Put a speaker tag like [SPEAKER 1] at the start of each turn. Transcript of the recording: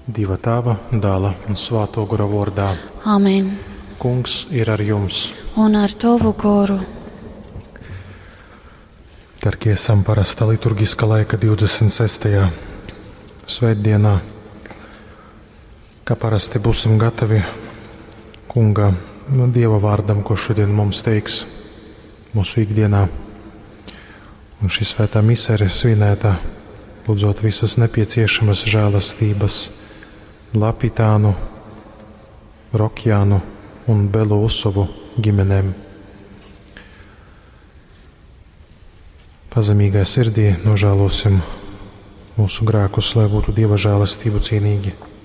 [SPEAKER 1] Dieva Tēva, Dēla un Svētā gara vārdā.
[SPEAKER 2] Āmen.
[SPEAKER 1] Kungs ir ar jums.
[SPEAKER 2] Un ar tavu goru.
[SPEAKER 1] Darbie, esam parasta liturgiska laika 26. svētdienā. Kā parasti būsim gatavi Kunga Dieva vārdam, ko šodien mums teiks mūsu ikdienā. Un šī svētā mise ir svinēta, lūdzot visas nepieciešamas žēlastības Lapitānu, Rokjānu un Belu Usovu ģimenēm. Pazemīgā sirdī nožēlosim mūsu grēkus, lai būtu Dieva žēlastību cienīgi.